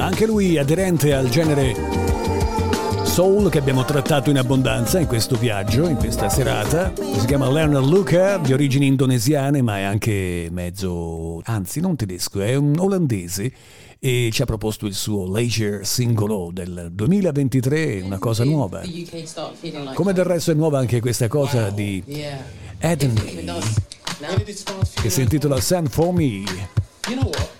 Anche lui aderente al genere soul che abbiamo trattato in abbondanza in questo viaggio, in questa serata. Si chiama Leonard Luca, di origini indonesiane, ma è anche mezzo, anzi non tedesco, è un olandese, e ci ha proposto il suo Leisure singolo del 2023, una cosa nuova. Come del resto è nuova anche questa cosa di Eden, che si intitola Send For Me. You know what?